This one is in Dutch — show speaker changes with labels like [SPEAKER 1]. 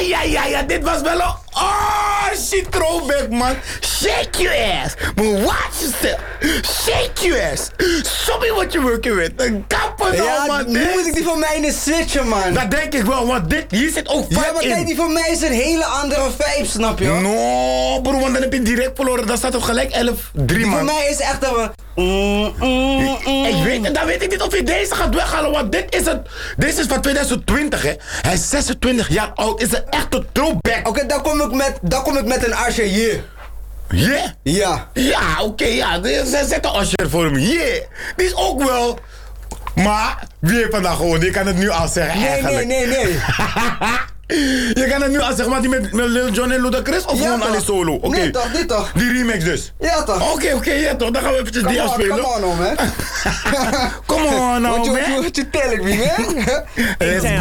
[SPEAKER 1] Ja, dit was wel een... Oh, shit, throwback, man. Shake your ass. But watch yourself. Shake your ass. Show me what you're working with. Een kapper nou, man.
[SPEAKER 2] Nu moet ik die van mij in de switchen, man.
[SPEAKER 1] Dat denk ik wel, want hier zit ook vibe in.
[SPEAKER 2] Ja, maar kijk, die van mij is een hele andere vibe, snap je?
[SPEAKER 1] No, bro, want dan heb je direct verloren. Dan staat er gelijk 11-3, man.
[SPEAKER 2] Die van mij is echt een...
[SPEAKER 1] Ik weet het, dan weet ik niet of je deze gaat weghalen, want dit is van 2020, hè. Hij is 26 jaar oud, is een echte throwback.
[SPEAKER 2] Oké, dan kom ik met een Asher, yeah.
[SPEAKER 1] Yeah?
[SPEAKER 2] Ja.
[SPEAKER 1] Ja, oké, ja. Zet een Usher voor hem. Yeah. Die is ook wel... Maar, wie heeft vandaag gewoon? Je kan het nu al zeggen, eigenlijk.
[SPEAKER 2] Nee.
[SPEAKER 1] Je kan het nu al zeggen, maar die met Lil Jon en Ludacris of gewoon alleen solo? Oké.
[SPEAKER 2] Nee toch.
[SPEAKER 1] Die remix dus?
[SPEAKER 2] Ja toch.
[SPEAKER 1] Oké, ja toch. Dan gaan we eventjes die afspelen.
[SPEAKER 2] Come on, man.
[SPEAKER 1] Come on, man.
[SPEAKER 2] What you telling me, man?
[SPEAKER 1] Let's